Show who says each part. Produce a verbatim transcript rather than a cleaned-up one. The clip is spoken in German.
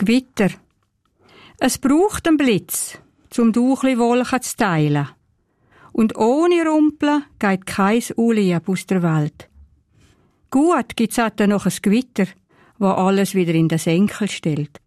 Speaker 1: Gewitter. Es braucht einen Blitz, um Duchli Wolken zu teilen. Und ohne Rumpeln geht kein Unlieb aus der Welt. Gut gibt's auch noch ein Gewitter, wo alles wieder in den Senkel stellt.